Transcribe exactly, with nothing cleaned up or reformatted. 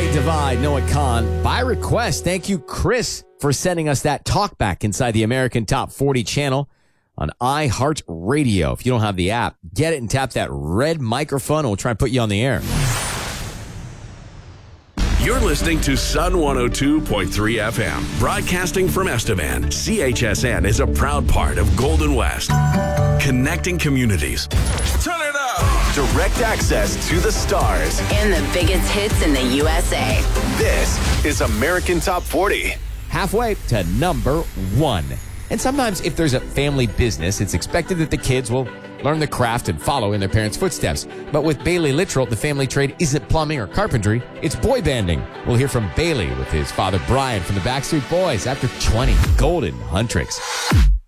Big Divide, Noah Khan. By request, thank you, Chris, for sending us that talkback inside the American Top forty channel on iHeartRadio. If you don't have the app, get it and tap that red microphone, and we'll try and put you on the air. You're listening to Sun one oh two point three F M, broadcasting from Estevan. C H S N is a proud part of Golden West, connecting communities. Turn it up! Direct access to the stars. And the biggest hits in the U S A. This is American Top forty. Halfway to number one. And sometimes if there's a family business, it's expected that the kids will learn the craft and follow in their parents' footsteps. But with Bailey Littrell, the family trade isn't plumbing or carpentry, it's boy banding. We'll hear from Bailey with his father Brian from the Backstreet Boys after twenty Golden Huntrix.